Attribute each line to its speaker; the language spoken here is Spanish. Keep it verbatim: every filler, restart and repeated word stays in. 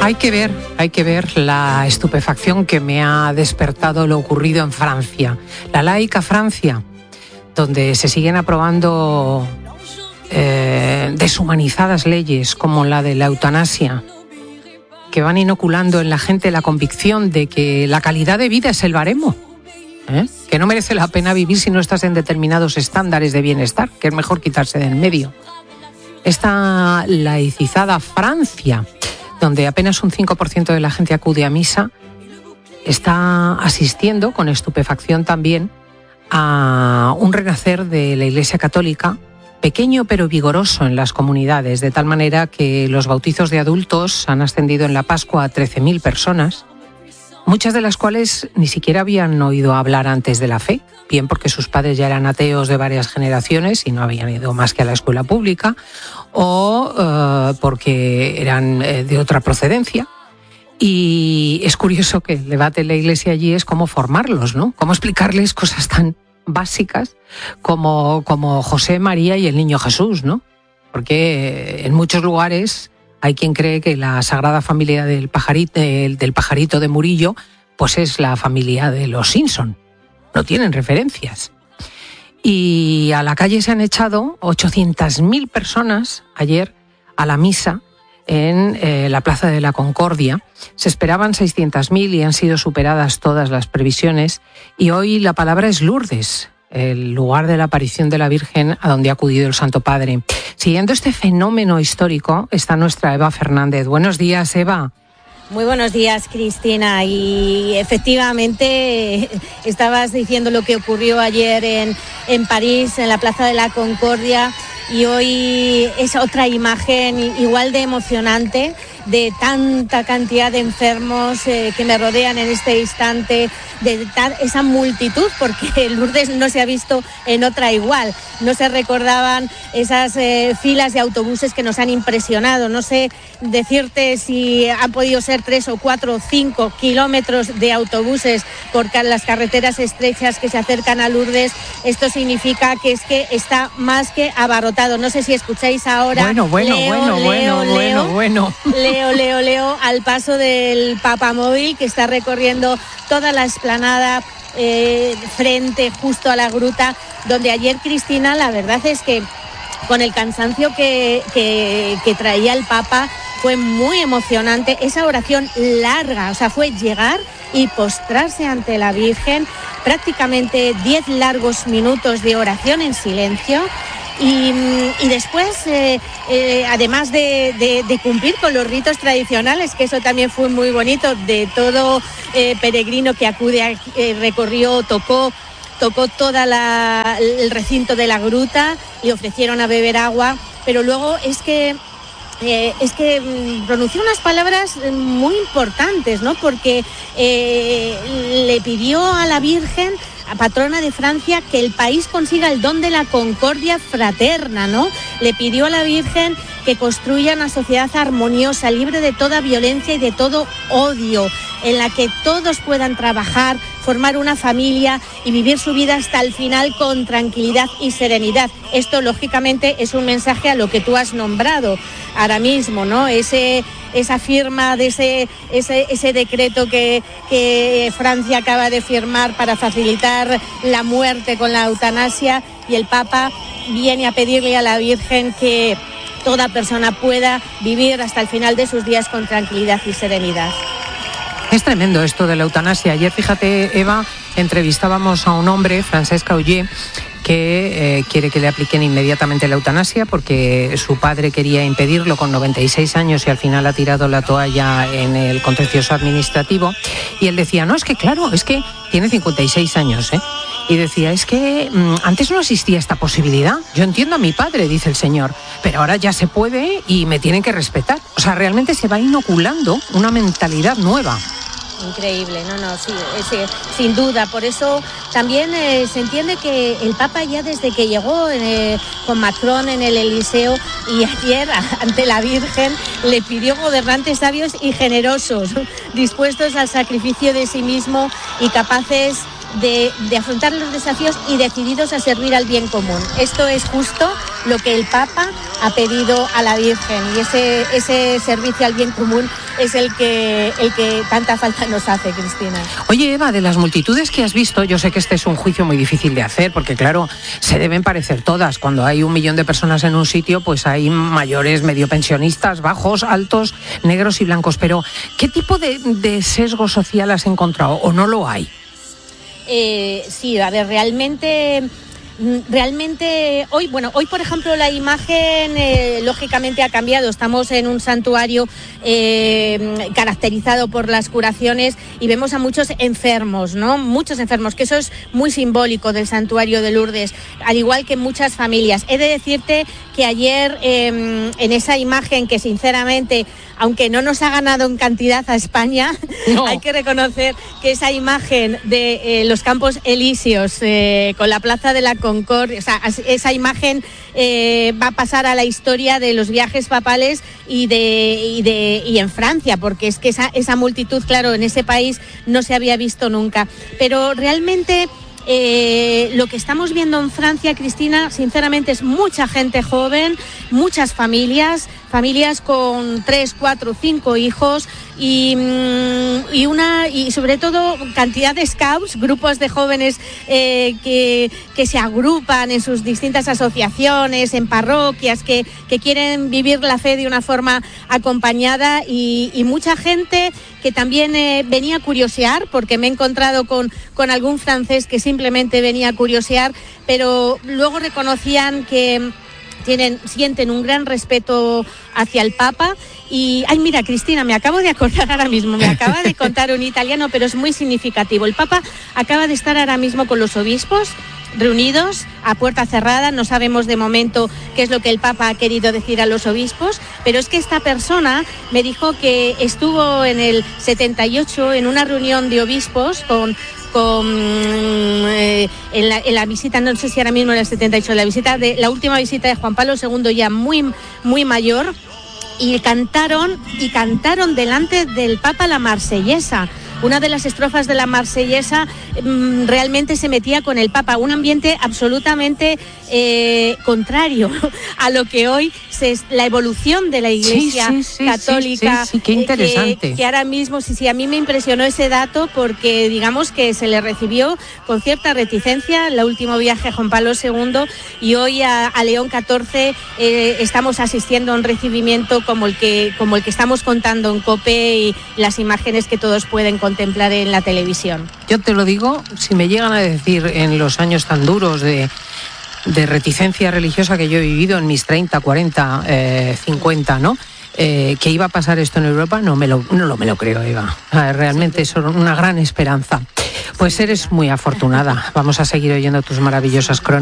Speaker 1: Hay que ver, hay que ver la estupefacción que me ha despertado lo ocurrido en Francia, la laica Francia, donde se siguen aprobando eh, deshumanizadas leyes como la de la eutanasia, que van inoculando en la gente la convicción de que la calidad de vida es el baremo, ¿eh? que no merece la pena vivir si no estás en determinados estándares de bienestar, que es mejor quitarse de en medio. Esta laicizada Francia, donde apenas un cinco por ciento de la gente acude a misa, está asistiendo con estupefacción también a un renacer de la Iglesia Católica, pequeño pero vigoroso en las comunidades, de tal manera que los bautizos de adultos han ascendido en la Pascua a trece mil personas, muchas de las cuales ni siquiera habían oído hablar antes de la fe, bien porque sus padres ya eran ateos de varias generaciones y no habían ido más que a la escuela pública, o uh, porque eran eh, de otra procedencia. Y es curioso que el debate en la Iglesia allí es cómo formarlos, ¿no? Cómo explicarles cosas tan básicas como, como José, María y el niño Jesús, ¿no? Porque en muchos lugares hay quien cree que la Sagrada Familia del pajarito, del, del pajarito de Murillo pues es la familia de los Simpson. No tienen referencias. Y a la calle se han echado ochocientas mil personas ayer a la misa en eh, la Plaza de la Concordia. Se esperaban seiscientas mil y han sido superadas todas las previsiones. Y hoy la palabra es Lourdes, el lugar de la aparición de la Virgen a donde ha acudido el Santo Padre. Siguiendo este fenómeno histórico está nuestra Eva Fernández. Buenos días, Eva.
Speaker 2: Muy buenos días, Cristina. Y efectivamente estabas diciendo lo que ocurrió ayer en, en París, en la Plaza de la Concordia, y hoy es otra imagen igual de emocionante, de tanta cantidad de enfermos eh, que me rodean en este instante, de tal, esa multitud, porque Lourdes no se ha visto en otra igual. No se recordaban esas eh, filas de autobuses que nos han impresionado. No sé decirte si han podido ser tres o cuatro o cinco kilómetros de autobuses por las carreteras estrechas que se acercan a Lourdes. Esto significa que es que está más que abarrotado. No sé si escucháis ahora.
Speaker 1: Bueno, bueno,
Speaker 2: Leo,
Speaker 1: bueno,
Speaker 2: Leo,
Speaker 1: bueno,
Speaker 2: Leo,
Speaker 1: bueno, bueno.
Speaker 2: Leo, Leo, Leo, al paso del papamóvil que está recorriendo toda la explanada eh, frente justo a la gruta, donde ayer, Cristina, la verdad es que con el cansancio que, que, que traía el Papa, fue muy emocionante esa oración larga, o sea, fue llegar y postrarse ante la Virgen, prácticamente diez largos minutos de oración en silencio. Y, y después, eh, eh, además de, de, de cumplir con los ritos tradicionales, que eso también fue muy bonito, de todo eh, peregrino que acude, a, eh, recorrió, tocó, tocó todo el recinto de la gruta, le ofrecieron a beber agua, pero luego es que Eh, es que mm, pronunció unas palabras muy importantes, ¿no? Porque eh, le pidió a la Virgen, a patrona de Francia, que el país consiga el don de la concordia fraterna, ¿no? Le pidió a la Virgen que construya una sociedad armoniosa, libre de toda violencia y de todo odio, en la que todos puedan trabajar, formar una familia y vivir su vida hasta el final con tranquilidad y serenidad. Esto, lógicamente, es un mensaje a lo que tú has nombrado ahora mismo, ¿no? Ese, esa firma de ese, ese, ese decreto que, que Francia acaba de firmar para facilitar la muerte con la eutanasia, y el Papa viene a pedirle a la Virgen que toda persona pueda vivir hasta el final de sus días con tranquilidad y serenidad.
Speaker 1: Es tremendo esto de la eutanasia. Ayer, fíjate, Eva, entrevistábamos a un hombre, Francesc Auger, que eh, quiere que le apliquen inmediatamente la eutanasia porque su padre quería impedirlo con noventa y seis años y al final ha tirado la toalla en el contencioso administrativo. Y él decía, no, es que claro, es que tiene cincuenta y seis años, ¿eh? Y decía, es que mmm, antes no existía esta posibilidad. Yo entiendo a mi padre, dice el señor, pero ahora ya se puede y me tienen que respetar. O sea, realmente se va inoculando una mentalidad nueva.
Speaker 2: Increíble, no, no, sí, sí, sin duda. Por eso también eh, se entiende que el Papa ya desde que llegó eh, con Macron en el Eliseo y ayer ante la Virgen le pidió gobernantes sabios y generosos, dispuestos al sacrificio de sí mismo y capaces de, de afrontar los desafíos y decididos a servir al bien común. Esto es justo lo que el Papa ha pedido a la Virgen, y ese, ese servicio al bien común es el que, el que tanta falta nos hace, Cristina.
Speaker 1: Oye, Eva, de las multitudes que has visto, yo sé que este es un juicio muy difícil de hacer, porque claro, se deben parecer todas. Cuando hay un millón de personas en un sitio, pues hay mayores, medio pensionistas, bajos, altos, negros y blancos. Pero, ¿qué tipo de, de sesgo social has encontrado o no lo hay?
Speaker 2: Eh, sí, a ver, realmente... Realmente hoy, bueno, hoy por ejemplo la imagen eh, lógicamente ha cambiado. Estamos en un santuario eh, caracterizado por las curaciones y vemos a muchos enfermos, ¿no? Muchos enfermos, que eso es muy simbólico del santuario de Lourdes, al igual que muchas familias. He de decirte que ayer eh, en esa imagen que sinceramente, aunque no nos ha ganado en cantidad a España, no. Hay que reconocer que esa imagen de eh, los Campos Elíseos eh, con la Plaza de la Concordia, o sea, esa imagen eh, va a pasar a la historia de los viajes papales y de y de y en Francia, porque es que esa esa multitud, claro, en ese país no se había visto nunca. Pero realmente Eh, lo que estamos viendo en Francia, Cristina, sinceramente es mucha gente joven, muchas familias, familias con tres, cuatro, cinco hijos y, y una y sobre todo cantidad de scouts, grupos de jóvenes eh, que, que se agrupan en sus distintas asociaciones, en parroquias, que, que quieren vivir la fe de una forma acompañada y, y mucha gente que también eh, venía a curiosear, porque me he encontrado con, con algún francés que simplemente venía a curiosear, pero luego reconocían que tienen, sienten un gran respeto hacia el Papa. Y, ay, mira, Cristina, me acabo de acordar ahora mismo, me acaba de contar un italiano, pero es muy significativo. El Papa acaba de estar ahora mismo con los obispos reunidos a puerta cerrada. No sabemos de momento qué es lo que el Papa ha querido decir a los obispos, pero es que esta persona me dijo que estuvo en el setenta y ocho en una reunión de obispos con con eh, en, la, en la visita, no sé si ahora mismo en el setenta y ocho, la visita de la última visita de Juan Pablo segundo, ya muy muy mayor, y cantaron y cantaron delante del Papa la Marsellesa. Una de las estrofas de la Marsellesa mmm, realmente se metía con el Papa, un ambiente absolutamente eh, contrario a lo que hoy se es la evolución de la Iglesia
Speaker 1: sí, sí, sí,
Speaker 2: católica.
Speaker 1: Sí, sí, sí, qué interesante.
Speaker 2: Eh, que, que ahora mismo, sí, sí, a mí me impresionó ese dato, porque digamos que se le recibió con cierta reticencia en el último viaje a Juan Pablo segundo, y hoy a, a León catorce eh, estamos asistiendo a un recibimiento como el que como el que estamos contando en COPE y las imágenes que todos pueden contemplar en la televisión.
Speaker 1: Yo te lo digo, si me llegan a decir en los años tan duros de, de reticencia religiosa que yo he vivido en mis treinta, cuarenta, eh, cincuenta, ¿no? Eh, que iba a pasar esto en Europa, no me lo, no lo, me lo creo, Eva. Ah, realmente es una gran esperanza. Pues eres muy afortunada. Vamos a seguir oyendo tus maravillosas crónicas.